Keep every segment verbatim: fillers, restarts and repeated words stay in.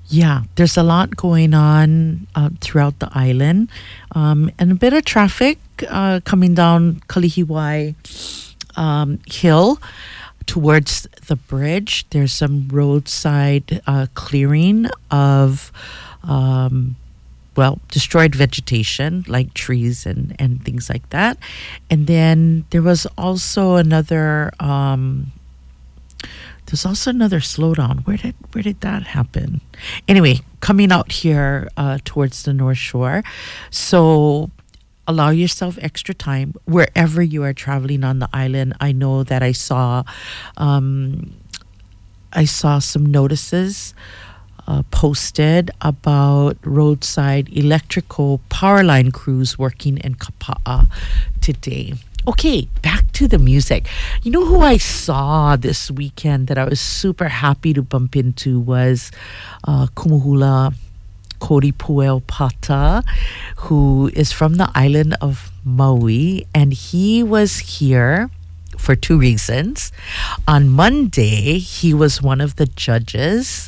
Yeah, there's a lot going on uh, throughout the island, um, and a bit of traffic uh, coming down Kalihiwai um, Hill towards the bridge. There's some roadside uh, clearing of, um, well, destroyed vegetation like trees and, and things like that. And then there was also another. Um, There's also another slowdown. Where did where did that happen? Anyway, coming out here uh, towards the North Shore. So allow yourself extra time wherever you are traveling on the island. I know that I saw um, I saw some notices uh, posted about roadside electrical power line crews working in Kapa'a today. Okay, back to the music. You know who I saw this weekend that I was super happy to bump into was uh, Kumuhula Kori Pueo Pata, who is from the island of Maui, and he was here for two reasons. On Monday, he was one of the judges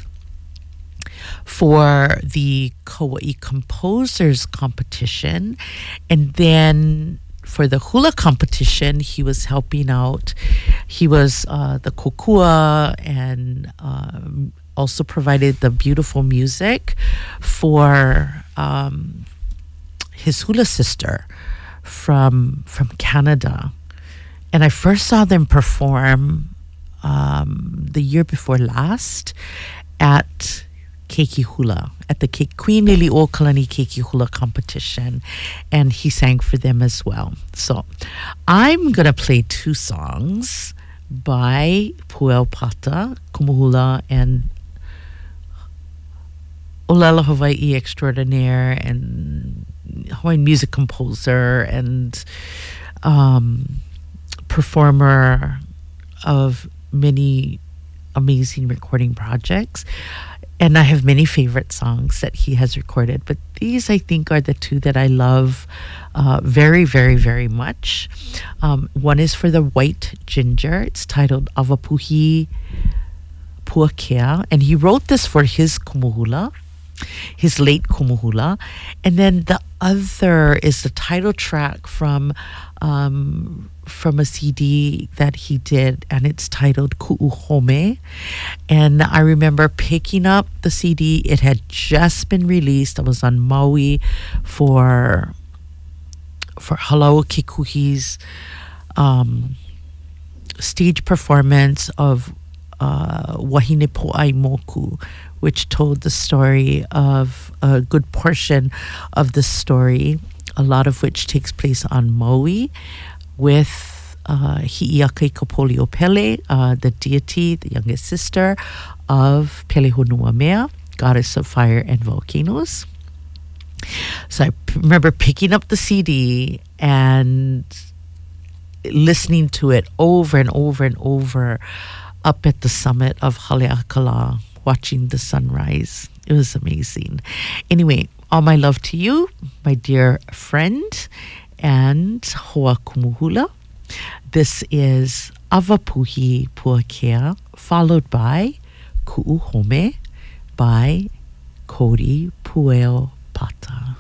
for the Kauai Composers Competition, and then for the hula competition, he was helping out. He was uh, the kokua and um, also provided the beautiful music for um, his hula sister from from Canada. And I first saw them perform um, the year before last at Keiki Hula, at the Ke- Queen Lili'uokalani Keiki Hula competition, and he sang for them as well. So I'm going to play two songs by Pueo Pata, Kumuhula, and Olelo Hawaii extraordinaire and Hawaiian music composer and um, performer of many amazing recording projects. And I have many favorite songs that he has recorded, but these I think are the two that I love uh, very, very, very much. Um, one is for the White Ginger. It's titled Avapuhi Puakea, and he wrote this for his kumuhula, his late kumuhula. And then the other is the title track from um, from a C D that he did, and it's titled Ku'uhome. And I remember picking up the C D. It had just been released. I was on Maui for for Halau Kekuhi's um, stage performance of uh, Wahine Po'ai Moku, which told the story of a good portion of the story, a lot of which takes place on Maui, with uh, Hi'iakai Kapoliopele, uh, the deity, the youngest sister of Pelehonuamea, goddess of fire and volcanoes. So I p- remember picking up the C D and listening to it over and over and over up at the summit of Haleakala, watching the sunrise. It was amazing. Anyway, all my love to you, my dear friend, and Hoa Kumuhula. This is Avapuhi Puakea, followed by Ku'uhome by Kori Pueo Pata.